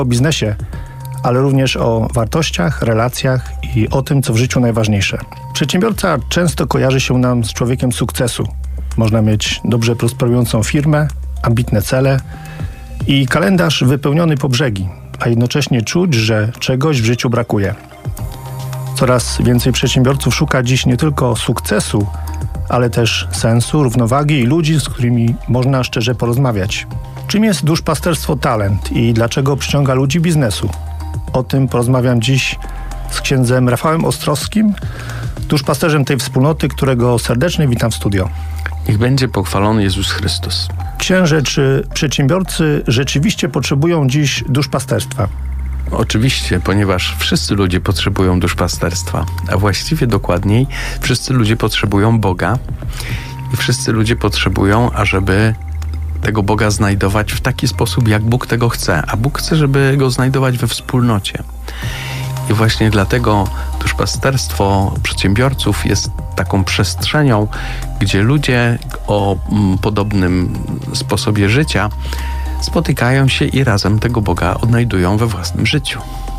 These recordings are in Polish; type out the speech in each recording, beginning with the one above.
o biznesie, ale również o wartościach, relacjach i o tym, co w życiu najważniejsze. Przedsiębiorca często kojarzy się nam z człowiekiem sukcesu. Można mieć dobrze prosperującą firmę, ambitne cele i kalendarz wypełniony po brzegi, a jednocześnie czuć, że czegoś w życiu brakuje. Coraz więcej przedsiębiorców szuka dziś nie tylko sukcesu, ale też sensu, równowagi i ludzi, z którymi można szczerze porozmawiać. Czym jest duszpasterstwo talent i dlaczego przyciąga ludzi biznesu? O tym porozmawiam dziś z księdzem Rafałem Ostrowskim, duszpasterzem tej wspólnoty, którego serdecznie witam w studio. Niech będzie pochwalony Jezus Chrystus. Księże, czy przedsiębiorcy rzeczywiście potrzebują dziś duszpasterstwa? Oczywiście, ponieważ wszyscy ludzie potrzebują duszpasterstwa, a właściwie dokładniej wszyscy ludzie potrzebują Boga i wszyscy ludzie potrzebują, ażeby tego Boga znajdować w taki sposób, jak Bóg tego chce, a Bóg chce, żeby go znajdować we wspólnocie. I właśnie dlatego duszpasterstwo przedsiębiorców jest taką przestrzenią, gdzie ludzie o podobnym sposobie życia spotykają się i razem tego Boga odnajdują we własnym życiu.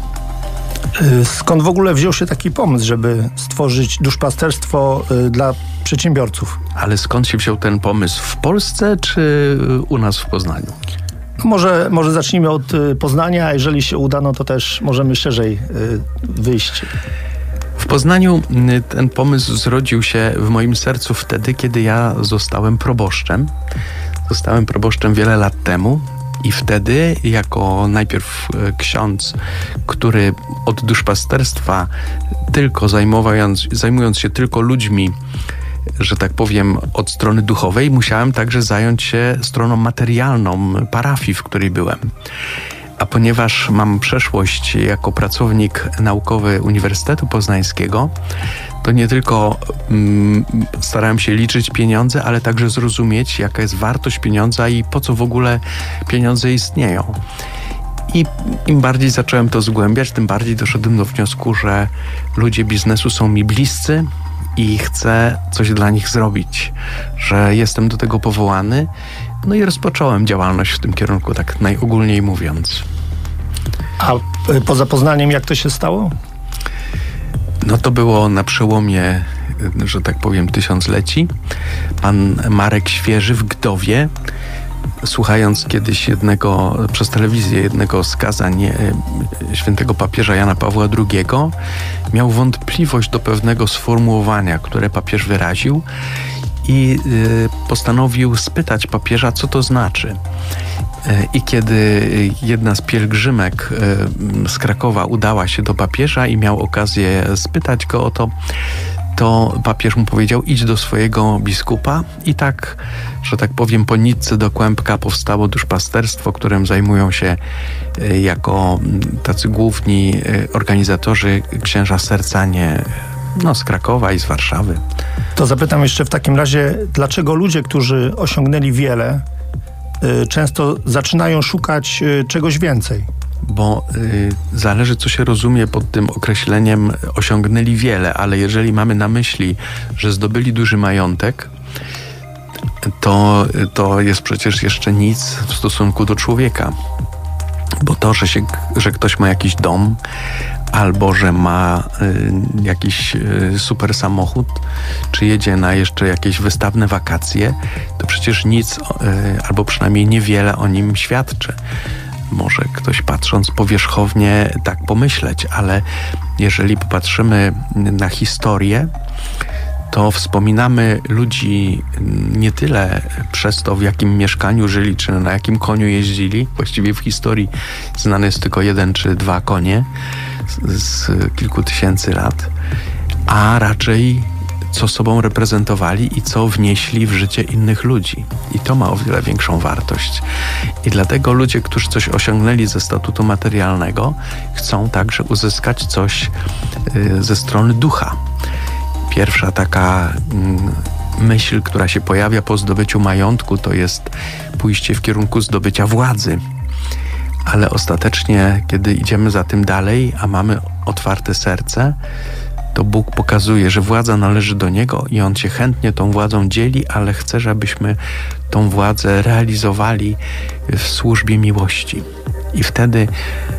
Skąd w ogóle wziął się taki pomysł, żeby stworzyć duszpasterstwo dla przedsiębiorców? Ale skąd się wziął ten pomysł? W Polsce czy u nas w Poznaniu? Może zacznijmy od Poznania, a jeżeli się uda, no to też możemy szerzej wyjść. W Poznaniu ten pomysł zrodził się w moim sercu wtedy, kiedy ja zostałem proboszczem. Zostałem proboszczem wiele lat temu i wtedy jako najpierw ksiądz, który od duszpasterstwa tylko zajmując się tylko ludźmi, że tak powiem, od strony duchowej, musiałem także zająć się stroną materialną parafii, w której byłem. A ponieważ mam przeszłość jako pracownik naukowy Uniwersytetu Poznańskiego, to nie tylko starałem się liczyć pieniądze, ale także zrozumieć, jaka jest wartość pieniądza i po co w ogóle pieniądze istnieją. I im bardziej zacząłem to zgłębiać, tym bardziej doszedłem do wniosku, że ludzie biznesu są mi bliscy i chcę coś dla nich zrobić, że jestem do tego powołany. No i rozpocząłem działalność w tym kierunku, tak najogólniej mówiąc. A poza Poznaniem jak to się stało? No to było na przełomie, że tak powiem, tysiącleci. Pan Marek Świeży w Gdowie, słuchając kiedyś przez telewizję jednego z kazań świętego papieża Jana Pawła II, miał wątpliwość do pewnego sformułowania, które papież wyraził i postanowił spytać papieża, co to znaczy. I kiedy jedna z pielgrzymek z Krakowa udała się do papieża i miał okazję spytać go o to, to papież mu powiedział: idź do swojego biskupa. I tak, że tak powiem, po nitce do kłębka powstało duszpasterstwo, którym zajmują się jako tacy główni organizatorzy księża Sercanie z Krakowa i z Warszawy. To zapytam jeszcze w takim razie, dlaczego ludzie, którzy osiągnęli wiele, często zaczynają szukać czegoś więcej? Bo zależy, co się rozumie pod tym określeniem osiągnęli wiele, ale jeżeli mamy na myśli, że zdobyli duży majątek, to jest przecież jeszcze nic w stosunku do człowieka. Bo to, że ktoś ma jakiś dom, albo że ma jakiś super samochód, czy jedzie na jeszcze jakieś wystawne wakacje, to przecież nic, albo przynajmniej niewiele o nim świadczy. Może ktoś patrząc powierzchownie tak pomyśleć, ale jeżeli popatrzymy na historię, to wspominamy ludzi nie tyle przez to, w jakim mieszkaniu żyli, czy na jakim koniu jeździli. Właściwie w historii znane jest tylko 1 czy 2 konie z kilku tysięcy lat, a raczej co sobą reprezentowali i co wnieśli w życie innych ludzi. I to ma o wiele większą wartość. I dlatego ludzie, którzy coś osiągnęli ze statutu materialnego, chcą także uzyskać coś ze strony ducha. Pierwsza taka myśl, która się pojawia po zdobyciu majątku, to jest pójście w kierunku zdobycia władzy. Ale ostatecznie, kiedy idziemy za tym dalej, a mamy otwarte serce, to Bóg pokazuje, że władza należy do Niego i On się chętnie tą władzą dzieli, ale chce, żebyśmy tą władzę realizowali w służbie miłości. I wtedy